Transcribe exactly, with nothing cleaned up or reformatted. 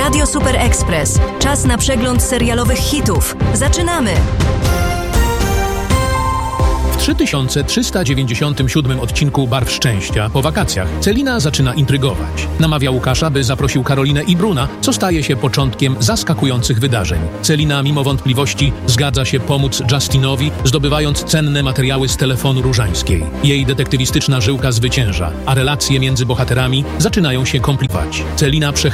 Radio Super Express. Czas na przegląd serialowych hitów. Zaczynamy! W trzy tysiące trzysta dziewięćdziesiątym siódmym odcinku Barw Szczęścia po wakacjach Celina zaczyna intrygować. Namawia Łukasza, by zaprosił Karolinę i Bruna, co staje się początkiem zaskakujących wydarzeń. Celina mimo wątpliwości zgadza się pomóc Justinowi, zdobywając cenne materiały z telefonu Różańskiej. Jej detektywistyczna żyłka zwycięża, a relacje między bohaterami zaczynają się komplikować. Celina